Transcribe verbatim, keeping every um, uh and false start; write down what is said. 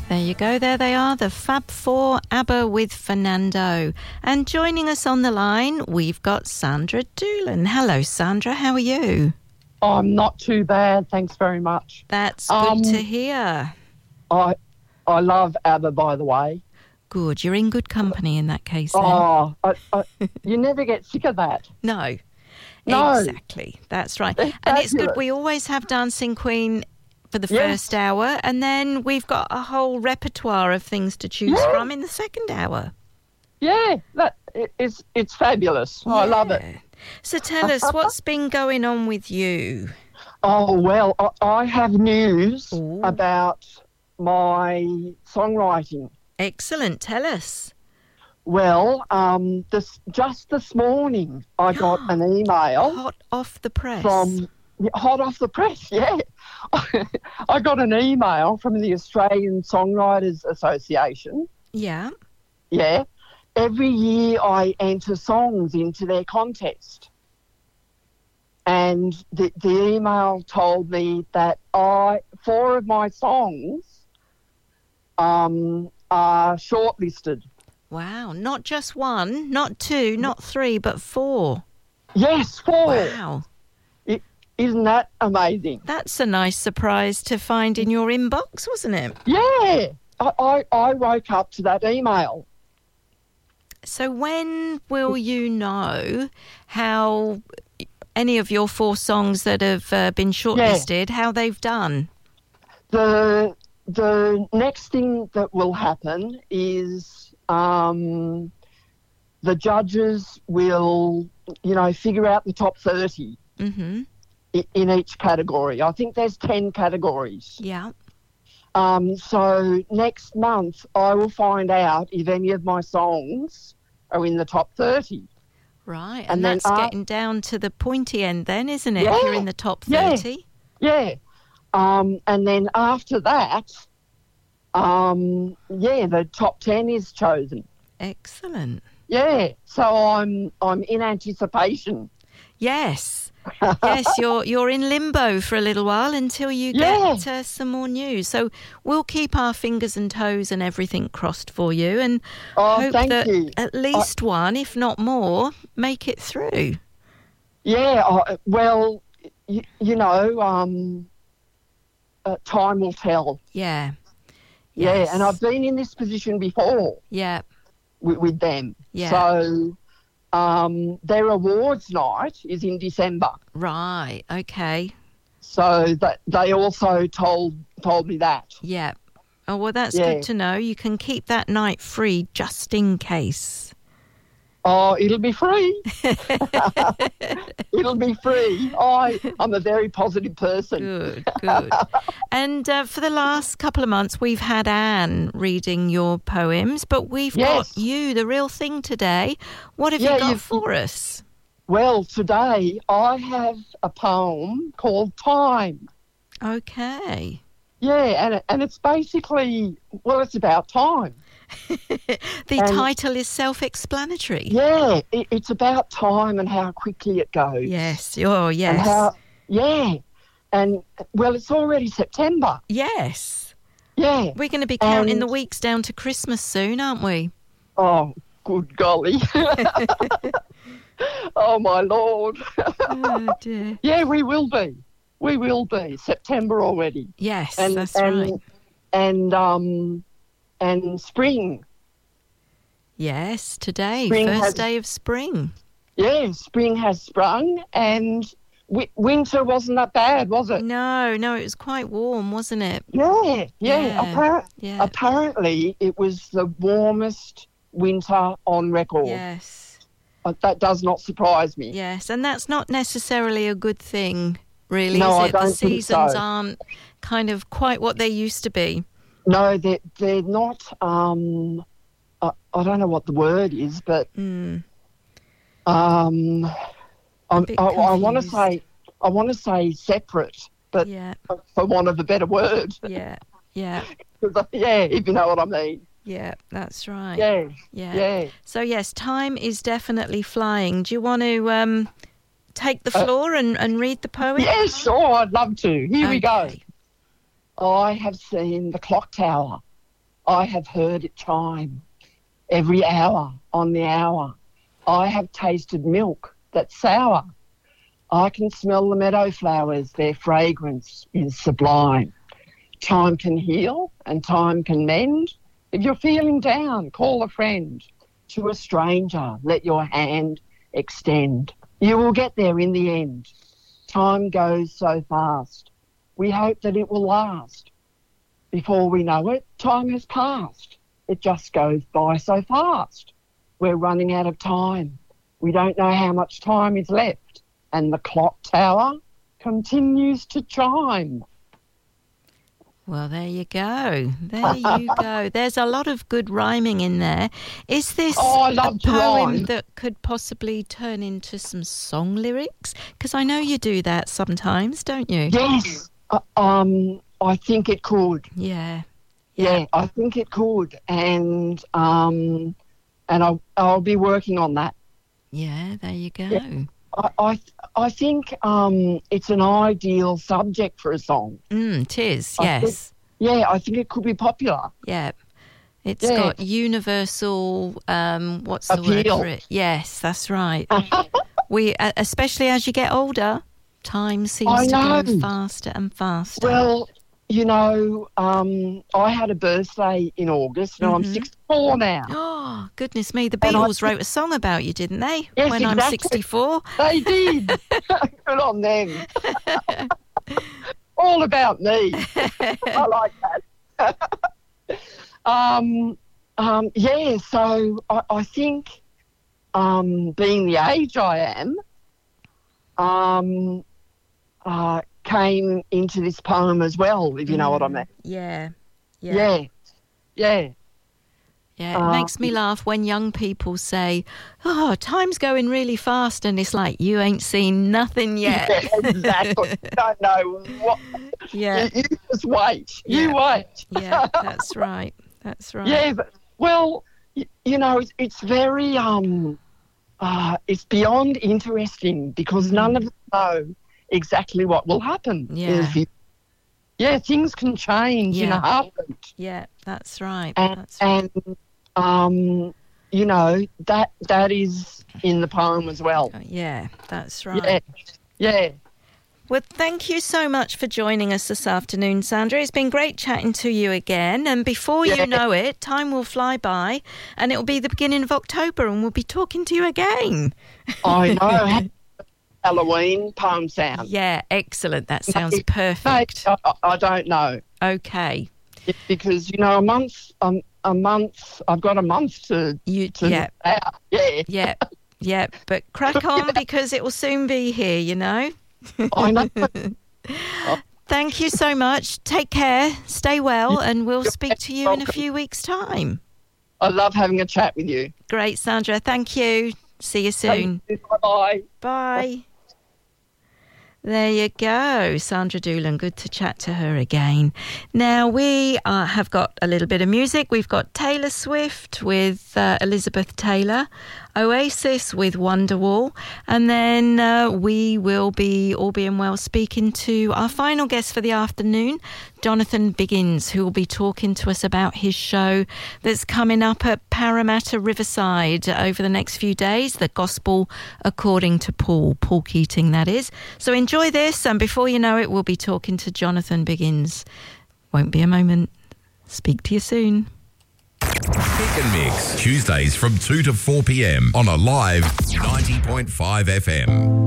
There you go, there they are, the Fab Four, ABBA with Fernando. And joining us on the line, we've got Sandra Doolan. Hello, Sandra, how are you? I'm not too bad, thanks very much. That's good um, to hear. I I love ABBA, by the way. Good, you're in good company in that case then. Oh, I, I, you never get sick of that. No, No. exactly, that's right. It's And it's good, fabulous. we always have Dancing Queen for the Yes. first hour, and then we've got a whole repertoire of things to choose Yeah. from in the second hour. Yeah, that it, it's it's fabulous. I love it. Yeah. So tell us, what's been going on with you? Oh, well, I, I have news Ooh. about my songwriting. Excellent, tell us. Well, um, this just this morning I got an email Hot off the press. from hot off the press. Yeah, I got an email from the Australian Songwriters Association. Yeah. Yeah, every year I enter songs into their contest, and the the email told me that I four of my songs um are shortlisted. Wow, not just one, not two, not three, but four. Yes, four. Wow. It, isn't that amazing? That's a nice surprise to find in your inbox, wasn't it? Yeah, I, I, I woke up to that email. So when will you know how any of your four songs that have uh, been shortlisted, how they've done? The the next thing that will happen is um, the judges will, you know, figure out the top thirty Mm-hmm. i- in each category. I think there's ten categories. Yeah. Um, so next month I will find out if any of my songs are in the top thirty. Right, and, And then that's af- getting down to the pointy end then, isn't it? Yeah, If you're in the top yeah. thirty. Yeah. Um, and then after that, um, yeah, the top ten is chosen. Excellent. Yeah. So I'm I'm in anticipation. Yes. Yes, you're you're in limbo for a little while until you Yeah. get uh, some more news. So we'll keep our fingers and toes and everything crossed for you, and Oh, hope thank that you. at least one, if not more, make it through. Yeah. I, well, you, you know, um, uh, time will tell. Yeah. Yeah. Yes. And I've been in this position before Yeah. with, with them. Yeah. So um, their awards night is in December. Right. Okay. So that they also told told me that. Yeah. Oh, well, that's Yeah. good to know. You can keep that night free just in case. Oh, it'll be free. It'll be free. I, I'm a very positive person. Good, good. And uh, for the last couple of months, we've had Anne reading your poems, but we've Yes. got you, the real thing, today. What have Yeah, you got you've- for us? Well, today I have a poem called Time. Okay. Yeah, and it, and it's basically, well, it's about time. The And- title is self-explanatory. Yeah, it, it's about time and how quickly it goes. Yes. Oh, And yes. how, yeah. And, well, it's already September. Yes. Yeah. We're going to be counting And- the weeks down to Christmas soon, aren't we? Oh, good golly. Oh, my Lord. Oh, dear. Yeah, we will be. We will be. September already. Yes, And, that's and, right. And, um, and spring. Yes, today, Spring first has- day of spring. Yeah, spring has sprung and wi- winter wasn't that bad, was it? No, no, it was quite warm, wasn't it? Yeah, yeah. Yeah, Appar- yeah. Apparently it was the warmest winter on record. Yes, Uh, That does not surprise me. yes, and that's not necessarily a good thing, really, No, is I it? The don't think seasons so. aren't kind of quite what they used to be. No, they're, they're not, um, I, I don't know what the word is, but Mm. um, I'm, bit I, I want to confused. say, I want to say separate, but Yeah, for want of a better word. yeah, yeah, Yeah, if you know what I mean. yeah, that's right. Yeah, yeah. yeah. So, yes, time is definitely flying. Do you want to um, take the Uh, floor and, and read the poem? Yeah, sure, I'd love to. Here we go. Okay. I have seen the clock tower I have heard it chime every hour on the hour. I have tasted milk that's sour. I can smell the meadow flowers, their fragrance is sublime. Time can heal and time can mend. If you're feeling down, call a friend. To a stranger, let your hand extend. You will get there in the end. Time goes so fast. We hope that it will last. Before we know it, time has passed. It just goes by so fast. We're running out of time. We don't know how much time is left. And the clock tower continues to chime. Well, there you go. There you go. There's a lot of good rhyming in there. Is this oh, I love a poem rhyme. that could possibly turn into some song lyrics? Because I know you do that sometimes, don't you? Yes. Uh, um, I think it could. Yeah. Yeah, yeah I think it could. And um, and I'll, I'll be working on that. Yeah, there you go. Yeah. I, I I think um, it's an ideal subject for a song. Mm, 'tis, I yes. think, yeah, I think it could be popular. Yeah. It's yeah. got universal, um, what's the appeal. word for it? Yes, that's right. we, uh, especially as you get older, time seems to go faster and faster. Well, you know, um, I had a birthday in August and mm-hmm. I'm sixty-four now. Oh, goodness me. The Beatles I, wrote a song about you, didn't they? Yes, when exactly. I'm sixty-four. They did. Good on them. All about me. I like that. um, um, yeah, so I, I think um, being the age I am, um, uh, came into this poem as well, if you know mm, what I mean. Yeah. Yeah. Yeah. Yeah. Yeah, it uh, makes me laugh when young people say, oh, time's going really fast, and it's like, you ain't seen nothing yet. Yeah, exactly. Don't know what. Yeah. You, you just wait. Yeah. You wait. Yeah, that's right. That's right. Yeah, but, well, you, you know, it's, it's very, um, uh, it's beyond interesting because mm. none of us know exactly what will happen. Yeah. You, yeah, things can change yeah. in a heartbeat. Yeah, that's right. And, that's right. and um, you know, that that is in the poem as well. Oh, yeah, that's right. Yeah, yeah. Well, thank you so much for joining us this afternoon, Sandra. It's been great chatting to you again. And before yeah. you know it, time will fly by and it'll be the beginning of October and we'll be talking to you again. I know. Halloween poem sound. Yeah, excellent. That sounds Maybe, perfect. I, I don't know. Okay. It, because, you know, a month, um, a month, I've got a month to, you, to yeah. out. Yeah. Yeah, yeah. But crack on because it will soon be here, you know. I know. Thank you so much. Take care, stay well, and we'll speak to you in a few weeks' time. I love having a chat with you. Great, Sandra. Thank you. See you soon. Bye-bye. Bye. There you go, Sandra Doolan. Good to chat to her again. Now, we uh, have got a little bit of music. We've got Taylor Swift with uh, Elizabeth Taylor, Oasis with Wonderwall, and then uh, we will be, all being well, speaking to our final guest for the afternoon, Jonathan Biggins, who will be talking to us about his show that's coming up at Parramatta Riverside over the next few days, The Gospel According to Paul, Paul Keating, that is. So enjoy this, and before you know it, we'll be talking to Jonathan Biggins. Won't be a moment. Speak to you soon. Pick and Mix, Tuesdays from two to four p.m. on Alive ninety point five F M.